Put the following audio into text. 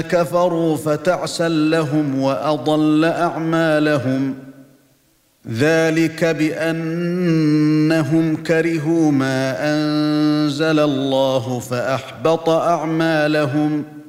كفروا فتعسا لهم وأضل أعمالهم ذلك بأنهم كرهوا ما أنزل الله فأحبط أعمالهم